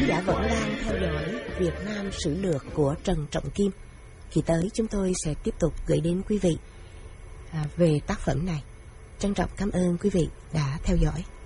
Giả vẫn đang theo dõi Việt Nam Sử Lược của Trần Trọng Kim. Kỳ tới chúng tôi sẽ tiếp tục gửi đến quý vị về tác phẩm này. Trân trọng cảm ơn quý vị đã theo dõi.